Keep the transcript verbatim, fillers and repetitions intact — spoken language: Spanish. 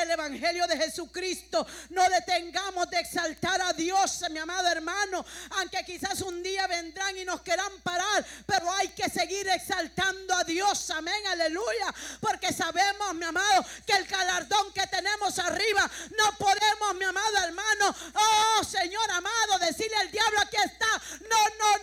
del evangelio de Jesucristo. No detengamos de exaltar a Dios, mi amado hermano, aunque quizás un día vendrán y nos quieran parar, pero hay que seguir exaltando a Dios. Amén, aleluya, porque sabemos, mi amado, que el galardón que tenemos arriba no podemos, mi amado hermano, oh Señor amado, decirle al diablo: aquí está. No, no,